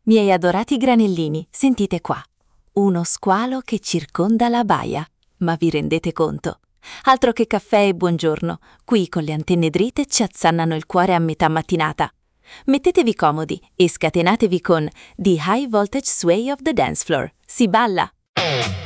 Miei adorati granellini, sentite qua. Uno squalo che circonda la baia. Ma vi rendete conto? Altro che caffè e buongiorno, qui con le antenne dritte ci azzannano il cuore a metà mattinata. Mettetevi comodi e scatenatevi con The High Voltage Sway of the Dance Floor. Si balla!